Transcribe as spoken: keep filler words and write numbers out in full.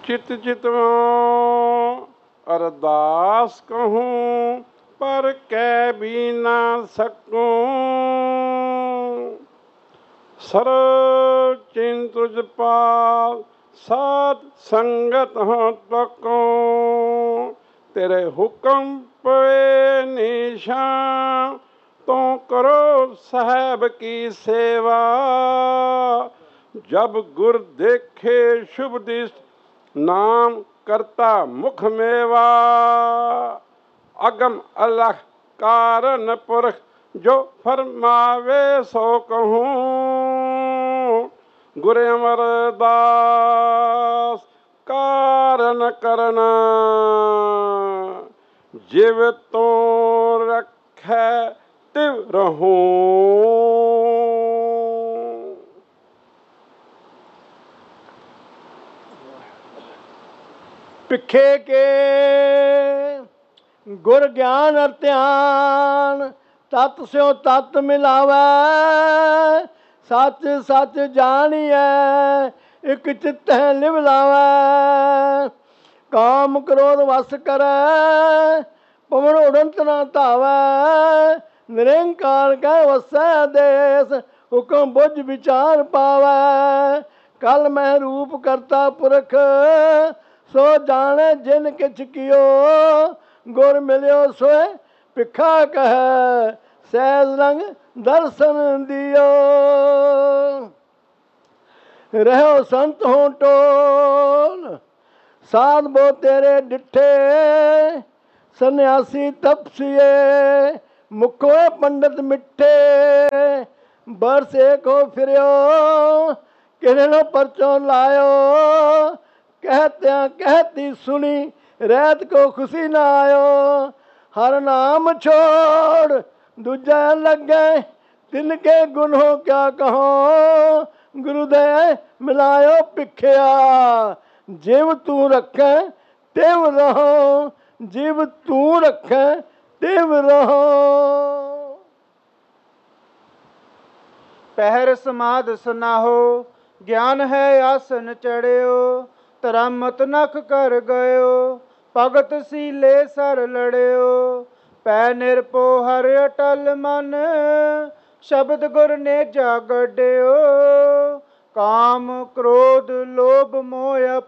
चित चितवों अरदास कहूँ पर कह भी ना सकूँ। सरल चिंत तुझ पाल साध संगत हो तको। तेरे हुक्म पे निशान तो करो साहब की सेवा। जब गुर देखे शुभ दिश नाम करता मुख मेवा। अगम अलख कारण पुरख जो फरमावे सो कहूँ। गुर अमरदास कारण करना जिव तो रखे तिव रहूं। पिखे के गुर ज्ञान अर ध्यान तत् स्यो तत् मिलावै। सच सच जानिए एक चित्त है लिव लावै। काम क्रोध वस करे पवन उड़ंत ना धावै। निरंकार कह वसै देश हुक्म बुझ विचार पावै। कल मैं रूप करता पुरख सो जाने जिन किछ कियो। गुर मिलियो सोए भिखा कहे सहज रंग दर्शन दियो। रहो संत हो टोल साध बो तेरे डिठे। सन्यासी तपसिए मुखो पंडित मिठे। बरस एक हो फिरियो किने परचो लायो। कहत्या कहती सुनी रैत को खुशी ना आयो। हर नाम छोड़ दूजा लगे तिनके गुनों क्या कहो। गुरुदेव मिलायो भिखिया जिव तू रखे तिव रहो। जिव तू रखे तिव रहो। पहर समाध सुनाहो ज्ञान है आसन चढ़ियो। धर्म मत नख कर गयो भगत सीले सर लड़ियो। पै निरपो हर अटल मन शब्द गुर ने जा गढ़ियो। काम क्रोध लोभ मोह